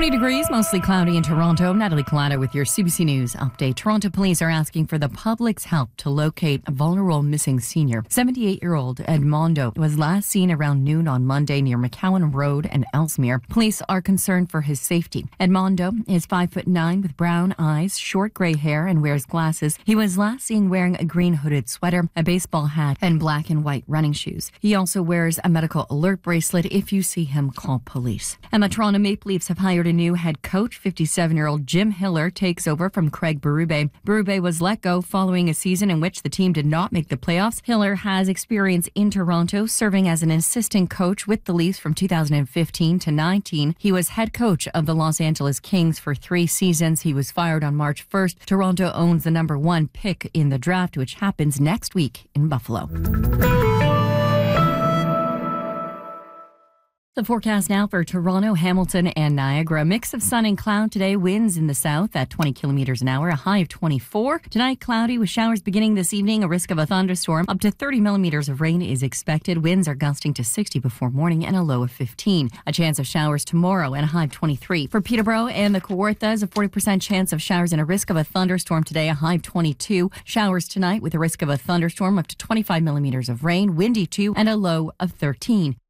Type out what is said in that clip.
20 degrees, mostly cloudy in Toronto. Natalie Collada with your CBC News update. Toronto police are asking for the public's help to locate a vulnerable missing senior. 78-year-old Edmondo was last seen around noon on Monday near McCowan Road and Ellesmere. Police are concerned for his safety. Edmondo is 5'9" with brown eyes, short gray hair, and wears glasses. He was last seen wearing a green hooded sweater, a baseball hat, and black and white running shoes. He also wears a medical alert bracelet. If you see him, call police. And the Toronto Maple Leafs have hired a new head coach. 57-year-old Jim Hiller takes over from Craig Berube. Berube was let go following a season in which the team did not make the playoffs. Hiller has experience in Toronto, serving as an assistant coach with the Leafs from 2015 to 19. He was head coach of the Los Angeles Kings for 3 seasons. He was fired on March 1st. Toronto owns the number 1 pick in the draft, which happens next week in Buffalo. The forecast now for Toronto, Hamilton, and Niagara. A mix of sun and cloud today. Winds in the south at 20 kilometers an hour, a high of 24. Tonight, cloudy with showers beginning this evening, a risk of a thunderstorm. Up to 30 millimeters of rain is expected. Winds are gusting to 60 before morning and a low of 15. A chance of showers tomorrow and a high of 23. For Peterborough and the Kawarthas, a 40% chance of showers and a risk of a thunderstorm today, a high of 22. Showers tonight with a risk of a thunderstorm up to 25 millimeters of rain, windy 2, and a low of 13.